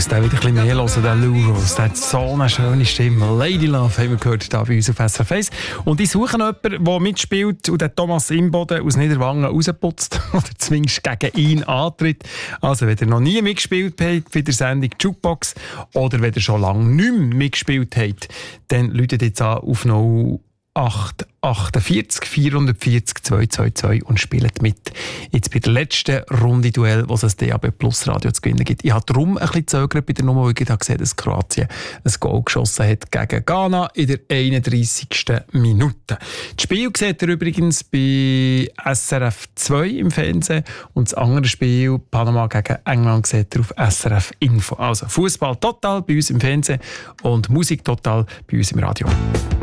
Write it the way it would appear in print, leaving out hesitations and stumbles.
muss den wieder ein bisschen mehr hören, den Lou Rawls. Der hat so eine schöne Stimme. Lady Love haben wir gehört hier bei uns auf SRF 1. Und ich suche jemanden, der mitspielt und den Thomas Imboden aus Niederwangen rausputzt oder zumindest gegen ihn antritt. Also, wenn ihr noch nie mitgespielt habt bei der Sendung Jukebox oder wenn ihr schon lange nicht mehr mitgespielt habt, dann läutet jetzt an auf 0848 440 222 und spielt mit. Jetzt bei der letzten Runde Duell, wo es das DAB Plus Radio zu gewinnen gibt. Ich habe darum ein bisschen gezögert bei der Nummer, weil ich gesehen habe, dass Kroatien ein Goal geschossen hat gegen Ghana in der 31. Minute. Das Spiel seht ihr übrigens bei SRF 2 im Fernsehen und das andere Spiel, Panama gegen England, seht ihr auf SRF Info. Also Fußball total bei uns im Fernsehen und Musik total bei uns im Radio.